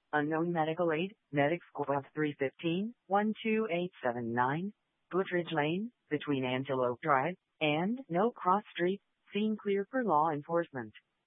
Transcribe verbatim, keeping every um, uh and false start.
Unknown medical aid, medic squad three fifteen, one two eight seven nine, Butridge Lane, between Antelope Drive and No Cross Street, scene clear for law enforcement.